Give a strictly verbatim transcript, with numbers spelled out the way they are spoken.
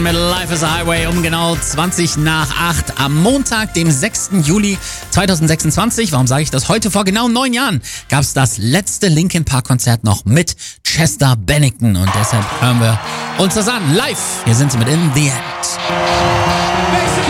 mit Life is a Highway um genau zwanzig nach acht am Montag, dem sechsten Juli zweitausendsechsundzwanzig. Warum sage ich das? Heute vor genau neun Jahren gab es das letzte Linkin Park Konzert noch mit Chester Bennington und deshalb hören wir uns das an. Live, hier sind sie mit In the End.